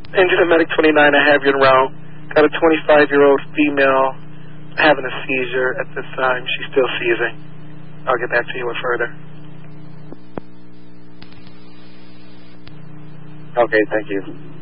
Engine and Medic 29, I have you en route. Got a 25-year-old female having a seizure at this time. She's still seizing. I'll get back to you with further. Okay, thank you.